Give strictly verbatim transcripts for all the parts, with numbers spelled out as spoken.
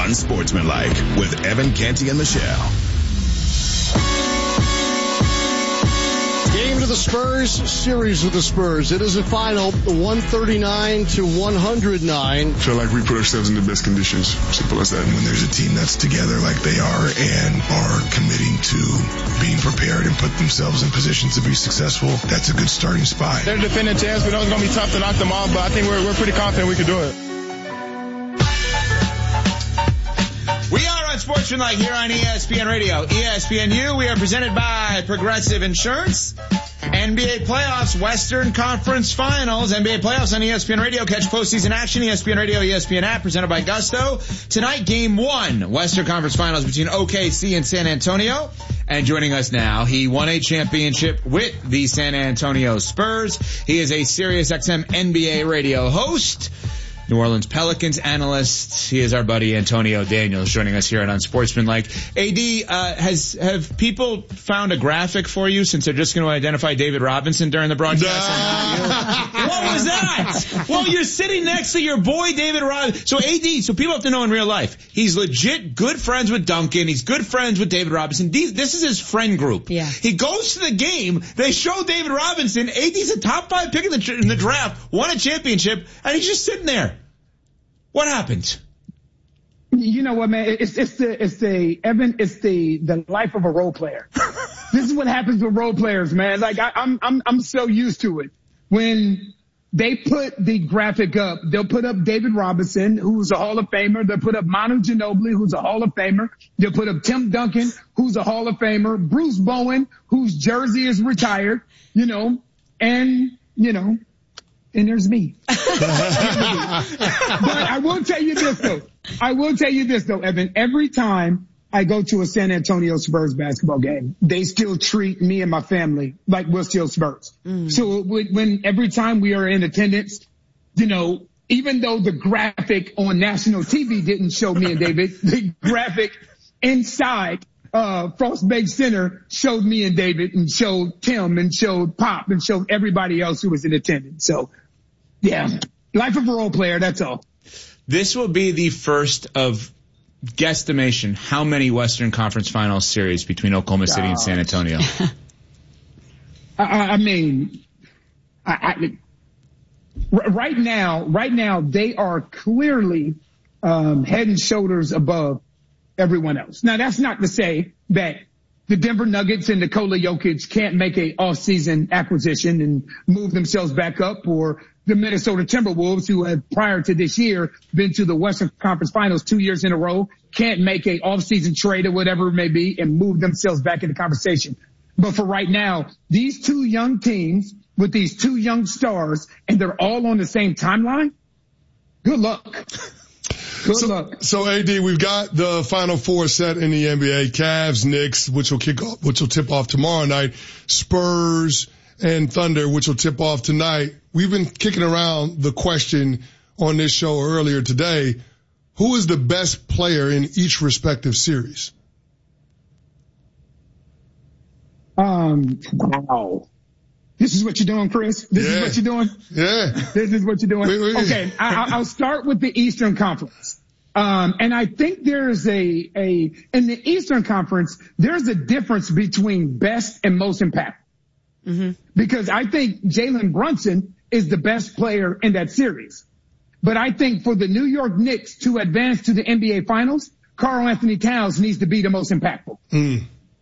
Unsportsmanlike with Evan Canty and Michelle. Game to the Spurs, series with the Spurs. It is a final, one thirty-nine to one hundred nine. I feel like we put ourselves in the best conditions. Simple as that. When there's a team that's together like they are and are committing to being prepared and put themselves in positions to be successful, that's a good starting spot. They're a defending champs. We know it's going to be tough to knock them off, but I think we're, we're pretty confident we can do it. We are Unsportsmanlike here on E S P N Radio. E S P N U, we are presented by Progressive Insurance. N B A playoffs, Western Conference Finals, N B A playoffs on E S P N Radio. Catch postseason action, E S P N Radio, E S P N app, presented by Gusto. Tonight, game one, Western Conference Finals between O K C and San Antonio. And joining us now, he won a championship with the San Antonio Spurs. He is a SiriusXM N B A radio host, New Orleans Pelicans analyst. He is our buddy Antonio Daniels, joining us here at Unsportsmanlike. A D, uh, has have people found a graphic for you since they're just going to identify David Robinson during the broadcast? What was that? Well, you're sitting next to your boy David Robinson. So A D, so people have to know in real life, he's legit good friends with Duncan. He's good friends with David Robinson. These, this is his friend group. Yeah. He goes to the game. They show David Robinson. A D's a top five pick in the, in the draft, won a championship, and he's just sitting there. What happened? You know what, man? It's it's the it's the Evan. It's the the life of a role player. This is what happens with role players, man. Like I, I'm I'm I'm so used to it. When they put the graphic up, they'll put up David Robinson, who's a Hall of Famer. They'll put up Manu Ginobili, who's a Hall of Famer. They'll put up Tim Duncan, who's a Hall of Famer. Bruce Bowen, whose jersey is retired. You know, and you know. And there's me. But I will tell you this, though. I will tell you this, though, Evan. Every time I go to a San Antonio Spurs basketball game, they still treat me and my family like we're still Spurs. Mm. So when every time we are in attendance, you know, even though the graphic on national T V didn't show me and David, the graphic inside uh Frostbank Center showed me and David and showed Tim and showed Pop and showed everybody else who was in attendance. So, yeah, life of a role player, that's all. This will be the first of guesstimation how many Western Conference Finals series between Oklahoma City uh, and San Antonio. I, I mean, I, I, right now, right now they are clearly um, head and shoulders above everyone else. Now, that's not to say that the Denver Nuggets and Nikola Jokic can't make a off-season acquisition and move themselves back up, or the Minnesota Timberwolves, who have prior to this year been to the Western Conference Finals two years in a row, can't make a off-season trade or whatever it may be and move themselves back in the conversation. But for right now, these two young teams with these two young stars, and they're all on the same timeline, good luck. Good so, luck. So, A D, we've got the Final Four set in the N B A. Cavs, Knicks, which will kick off, which will tip off tomorrow night. Spurs and Thunder, which will tip off tonight. We've been kicking around the question on this show earlier today. Who is the best player in each respective series? Um, wow. This is what you're doing, Chris? This yeah. is what you're doing? Yeah. This is what you're doing? Wait, wait. Okay, I, I'll start with the Eastern Conference. Um, and I think there's a, a, in the Eastern Conference, there's a difference between best and most impactful. Mm-hmm. Because I think Jalen Brunson is the best player in that series. But I think for the New York Knicks to advance to the N B A Finals, Karl Anthony Towns needs to be the most impactful. Mm.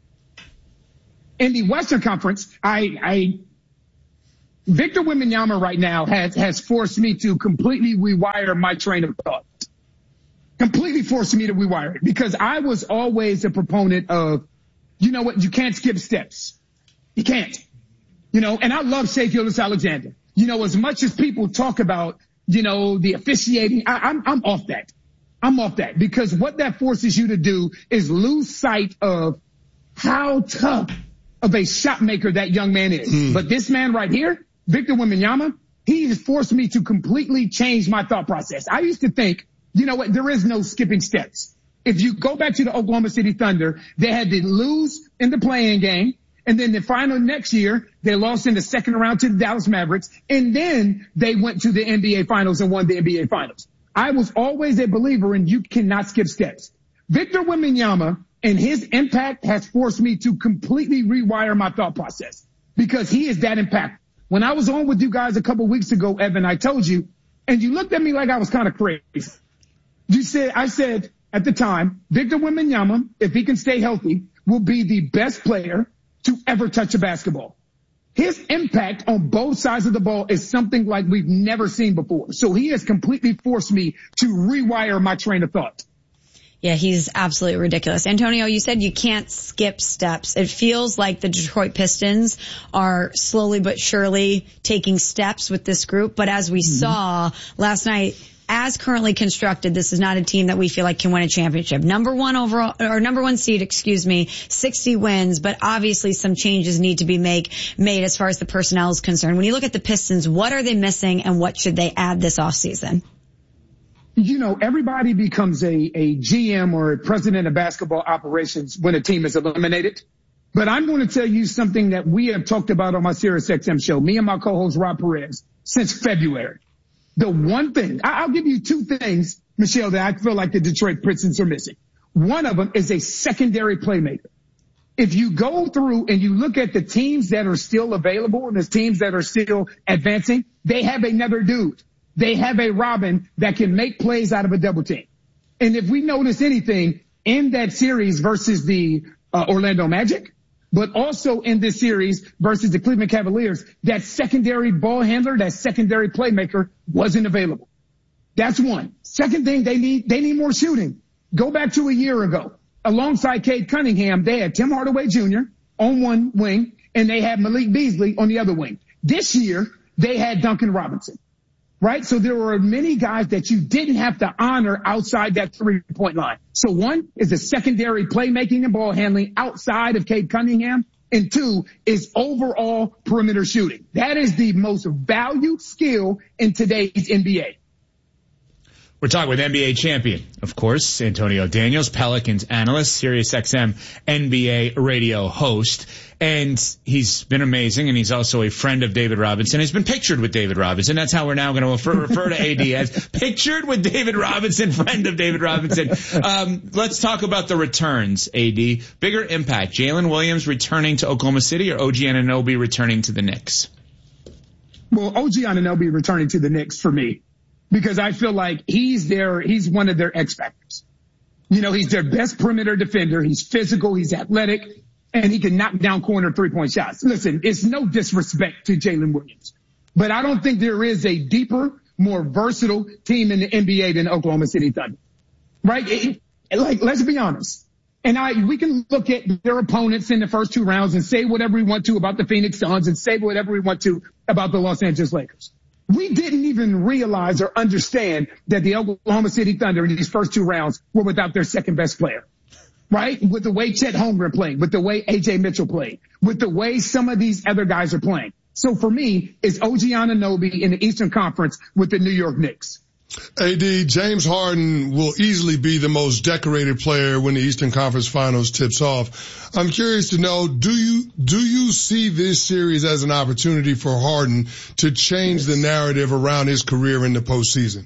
In the Western Conference, I, I, Victor Wembanyama right now has, has forced me to completely rewire my train of thought. Completely forced me to rewire it, because I was always a proponent of, you know what, you can't skip steps. You can't. You know, and I love Shai Gilgeous-Alexander. You know, as much as people talk about, you know, the officiating, I, I'm, I'm off that. I'm off that, because what that forces you to do is lose sight of how tough of a shot maker that young man is. Mm. But this man right here, Victor Wembanyama, he has forced me to completely change my thought process. I used to think, you know what, there is no skipping steps. If you go back to the Oklahoma City Thunder, they had to lose in the play-in game. And then the final next year, they lost in the second round to the Dallas Mavericks. And then they went to the N B A Finals and won the N B A Finals. I was always a believer in you cannot skip steps. Victor Wembanyama and his impact has forced me to completely rewire my thought process because he is that impactful. When I was on with you guys a couple weeks ago, Evan, I told you, and you looked at me like I was kind of crazy. You said, I said at the time, Victor Wembanyama, if he can stay healthy, will be the best player to ever touch a basketball. His impact on both sides of the ball is something like we've never seen before. So he has completely forced me to rewire my train of thought. Yeah, he's absolutely ridiculous. Antonio, you said you can't skip steps. It feels like the Detroit Pistons are slowly but surely taking steps with this group. But as we mm-hmm. saw last night, as currently constructed, this is not a team that we feel like can win a championship. Number one overall, or number one seed, excuse me, sixty wins, but obviously some changes need to be make, made as far as the personnel is concerned. When you look at the Pistons, what are they missing and what should they add this offseason? You know, everybody becomes a, a G M or a president of basketball operations when a team is eliminated. But I'm going to tell you something that we have talked about on my Sirius X M show, me and my co-host Rob Perez, since February. The one thing, I'll give you two things, Michelle, that I feel like the Detroit Pistons are missing. One of them is a secondary playmaker. If you go through and you look at the teams that are still available and the teams that are still advancing, they have another dude. They have a Robin that can make plays out of a double team. And if we notice anything in that series versus the uh, Orlando Magic, but also in this series versus the Cleveland Cavaliers, that secondary ball handler, that secondary playmaker wasn't available. That's one. Second thing, they need, they need more shooting. Go back to a year ago. Alongside Cade Cunningham, they had Tim Hardaway Junior on one wing and they had Malik Beasley on the other wing. This year, they had Duncan Robinson. Right? So there were many guys that you didn't have to honor outside that three-point line. So one is the secondary playmaking and ball handling outside of Cade Cunningham. And two is overall perimeter shooting. That is the most valued skill in today's N B A. We're talking with N B A champion, of course, Antonio Daniels, Pelicans analyst, Sirius X M N B A radio host. And he's been amazing, and he's also a friend of David Robinson. He's been pictured with David Robinson. That's how we're now going to refer, refer to A D as pictured with David Robinson, friend of David Robinson. Um, let's talk about the returns, A D. Bigger impact, Jalen Williams returning to Oklahoma City or O G Anunoby returning to the Knicks? Well, O G Anunoby returning to the Knicks for me. Because I feel like he's their, he's one of their X factors. You know, he's their best perimeter defender. He's physical. He's athletic and he can knock down corner three point shots. Listen, it's no disrespect to Jalen Williams, but I don't think there is a deeper, more versatile team in the N B A than Oklahoma City Thunder. Right? It, like, let's be honest. And I, we can look at their opponents in the first two rounds and say whatever we want to about the Phoenix Suns and say whatever we want to about the Los Angeles Lakers. We didn't even realize or understand that the Oklahoma City Thunder in these first two rounds were without their second best player, right? With the way Chet Holmgren played, with the way A J Mitchell played, with the way some of these other guys are playing. So for me, it's O G Anunoby in the Eastern Conference with the New York Knicks. A D, James Harden will easily be the most decorated player when the Eastern Conference Finals tips off. I'm curious to know, do you, do you see this series as an opportunity for Harden to change the narrative around his career in the postseason?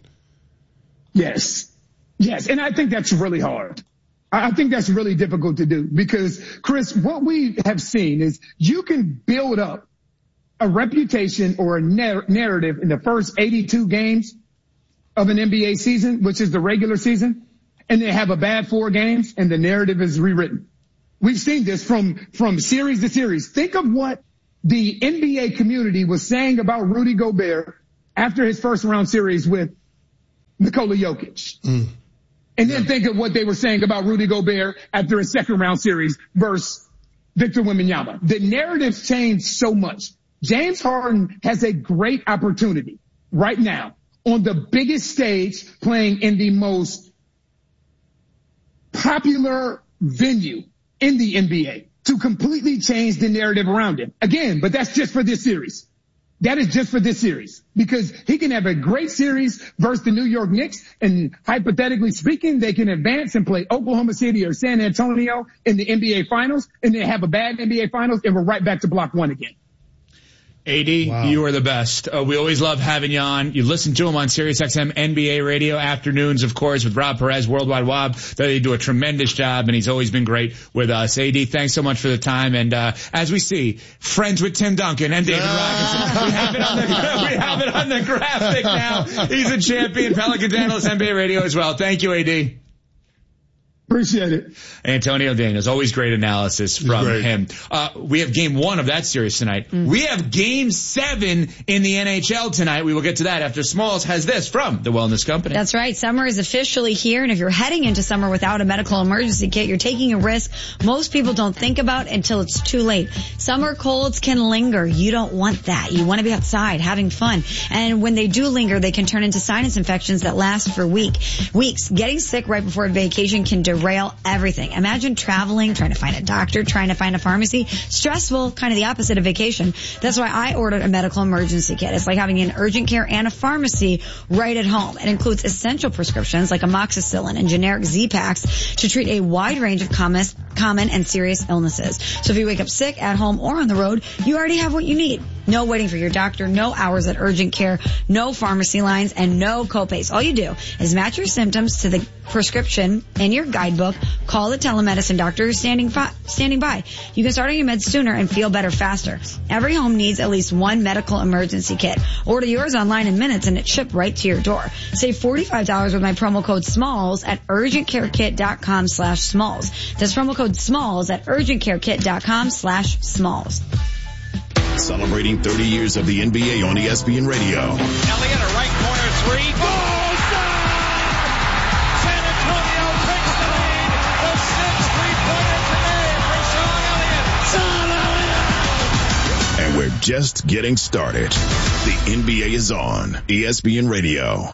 Yes. Yes. And I think that's really hard. I think that's really difficult to do because, Chris, what we have seen is you can build up a reputation or a narr- narrative in the first eighty-two games of an N B A season, which is the regular season, and they have a bad four games and the narrative is rewritten. We've seen this from, from series to series. Think of what the N B A community was saying about Rudy Gobert after his first round series with Nikola Jokic. Mm. And then yeah. think of what they were saying about Rudy Gobert after his second round series versus Victor Wembanyama. The narratives changed so much. James Harden has a great opportunity right now on the biggest stage, playing in the most popular venue in the N B A to completely change the narrative around him. Again, but that's just for this series. That is just for this series because he can have a great series versus the New York Knicks, and hypothetically speaking, they can advance and play Oklahoma City or San Antonio in the N B A Finals, and then have a bad N B A Finals, and we're right back to block one again. A D, Wow. you are the best. Uh, we always love having you on. You listen to him on SiriusXM N B A Radio afternoons, of course, with Rob Perez, Worldwide Wob. They do a tremendous job, and he's always been great with us. A D, thanks so much for the time. And uh, as we see, friends with Tim Duncan and David Robinson. We have it on the we have it on the graphic now. He's a champion, Pelicans analyst, N B A Radio as well. Thank you, A D. Appreciate it. Antonio Daniels, always great analysis from Great. him. Uh, we have game one of that series tonight. Mm. We have game seven in the N H L tonight. We will get to that after Smalls has this from the Wellness Company. That's right. Summer is officially here, and if you're heading into summer without a medical emergency kit, you're taking a risk most people don't think about until it's too late. Summer colds can linger. You don't want that. You want to be outside having fun. And when they do linger, they can turn into sinus infections that last for week, weeks. Getting sick right before vacation can derail everything. Imagine traveling, trying to find a doctor, trying to find a pharmacy. Stressful, kind of the opposite of vacation. That's why I ordered a medical emergency kit. It's like having an urgent care and a pharmacy right at home. It includes essential prescriptions like amoxicillin and generic Z-Packs to treat a wide range of common, common and serious illnesses. So if you wake up sick at home or on the road, you already have what you need. No waiting for your doctor, no hours at urgent care, no pharmacy lines, and no copays. All you do is match your symptoms to the prescription in your guidebook, call the telemedicine doctor who's standing, fi- standing by. You can start on your meds sooner and feel better faster. Every home needs at least one medical emergency kit. Order yours online in minutes and it's shipped right to your door. Save forty-five dollars with my promo code SMALLS at urgentcarekit.com slash SMALLS. That's promo code SMALLS at urgentcarekit.com slash SMALLS. Celebrating thirty years of the N B A on E S P N Radio. Elliott, a right corner three. Oh, stop! San Antonio takes the lead. The sixth three-pointer today for Sean Elliott. And we're just getting started. The N B A is on E S P N Radio.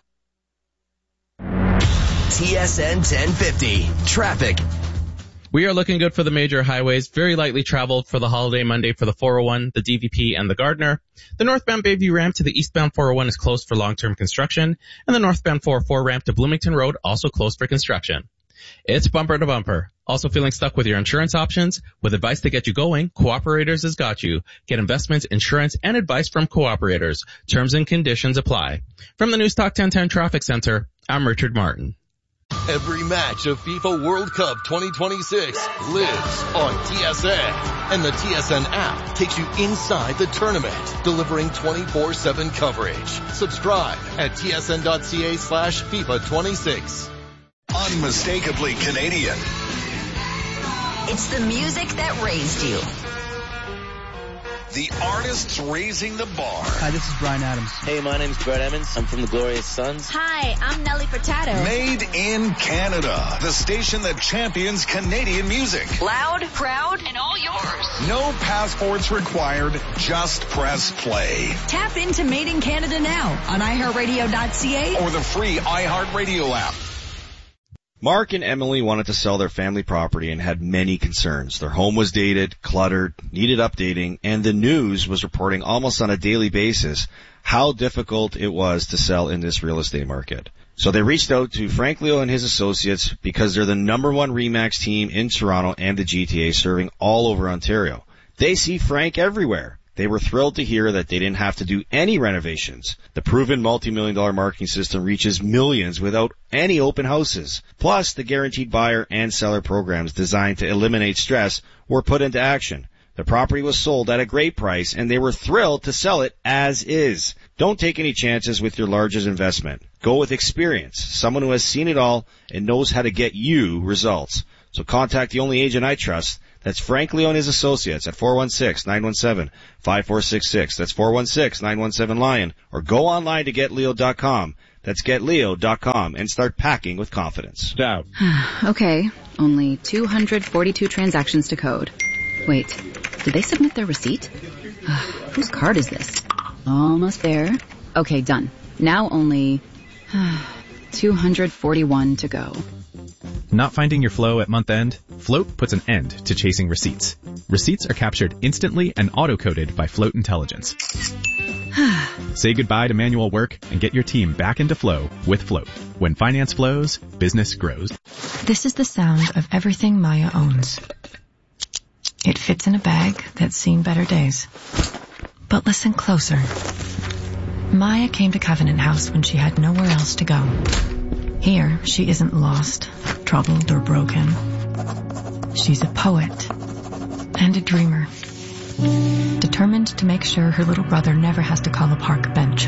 T S N ten fifty. Traffic. We are looking good for the major highways, very lightly traveled for the holiday Monday for the four oh one, the D V P, and the Gardner. The northbound Bayview ramp to the eastbound four oh one is closed for long-term construction, and the northbound four oh four ramp to Bloomington Road also closed for construction. It's bumper to bumper. Also feeling stuck with your insurance options? With advice to get you going, Cooperators has got you. Get investments, insurance, and advice from Cooperators. Terms and conditions apply. From the News Talk ten ten Traffic Center, I'm Richard Martin. Every match of FIFA World Cup twenty twenty-six lives on T S N. And the T S N app takes you inside the tournament, delivering twenty-four seven coverage. Subscribe at tsn.ca slash FIFA 26. Unmistakably Canadian. It's the music that raised you. The artists raising the bar. Hi, this is Bryan Adams. Hey, my name's Brett Emmons. I'm from the Glorious Sons. Hi, I'm Nelly Furtado. Made in Canada. The station that champions Canadian music. Loud, proud, and all yours. No passports required. Just press play. Tap into Made in Canada now on i heart radio dot c a or the free iHeartRadio app. Mark and Emily wanted to sell their family property and had many concerns. Their home was dated, cluttered, needed updating, and the news was reporting almost on a daily basis how difficult it was to sell in this real estate market. So they reached out to Frank Leo and his associates because they're the number one RE/MAX team in Toronto and the G T A, serving all over Ontario. They see Frank everywhere. They were thrilled to hear that they didn't have to do any renovations. The proven multi-million dollar marketing system reaches millions without any open houses. Plus, the guaranteed buyer and seller programs designed to eliminate stress were put into action. The property was sold at a great price, and they were thrilled to sell it as is. Don't take any chances with your largest investment. Go with experience, someone who has seen it all and knows how to get you results. So contact the only agent I trust. That's Frank Leo and his associates at four one six, nine one seven, five four six six. That's four one six, nine one seven, LION. Or go online to get leo dot com. That's get leo dot com and start packing with confidence. Down. Okay, only two hundred forty-two transactions to code. Wait, did they submit their receipt? Whose card is this? Almost there. Okay, done. Now only two hundred forty-one to go. Not finding your flow at month end? Float puts an end to chasing receipts. Receipts are captured instantly and auto-coded by Float Intelligence. Say goodbye to manual work and get your team back into flow with Float. When finance flows, business grows. This is the sound of everything Maya owns. It fits in a bag that's seen better days. But listen closer. Maya came to Covenant House when she had nowhere else to go. Here, she isn't lost, troubled, or broken. She's a poet and a dreamer, determined to make sure her little brother never has to call a park bench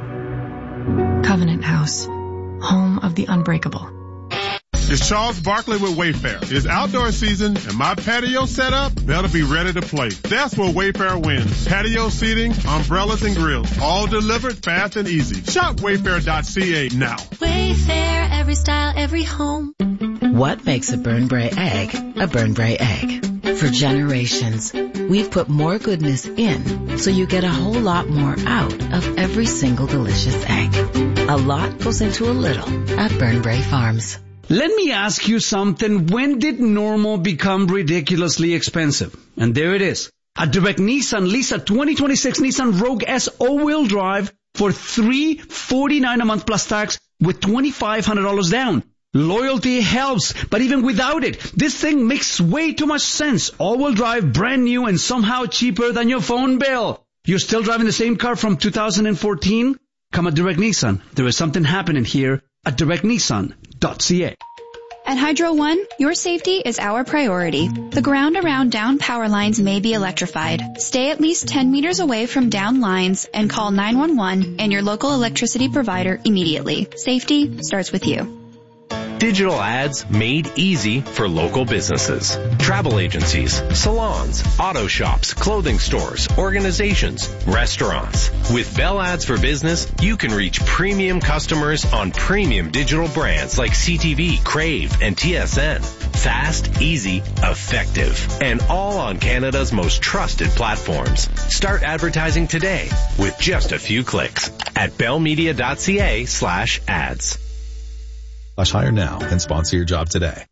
home. Covenant House, home of the unbreakable. It's Charles Barkley with Wayfair. It's outdoor season, and my patio setup better be ready to play. That's where Wayfair wins. Patio seating, umbrellas, and grills, all delivered fast and easy. Shop wayfair dot c a now. Wayfair, every style, every home. What makes a Burn Bray egg a Burn Bray egg? For generations, we've put more goodness in so you get a whole lot more out of every single delicious egg. A lot goes into a little at Burn Bray Farms. Let me ask you something. When did normal become ridiculously expensive? And there it is. At Direct Nissan, lease a twenty twenty-six Nissan Rogue S all-wheel drive for three hundred forty-nine dollars a month plus tax with twenty-five hundred dollars down. Loyalty helps, but even without it, this thing makes way too much sense. All-wheel drive, brand new, and somehow cheaper than your phone bill. You're still driving the same car from two thousand fourteen? Come at Direct Nissan. There is something happening here at direct nissan dot c a. At Hydro One, your safety is our priority. The ground around down power lines may be electrified. Stay at least ten meters away from down lines and call nine one one and your local electricity provider immediately. Safety starts with you. Digital ads made easy for local businesses. Travel agencies, salons, auto shops, clothing stores, organizations, restaurants. With Bell Ads for Business, you can reach premium customers on premium digital brands like C T V, Crave, and T S N. Fast, easy, effective, and all on Canada's most trusted platforms. Start advertising today with just a few clicks at bellmedia dot c a slash ads. Hire now and sponsor your job today.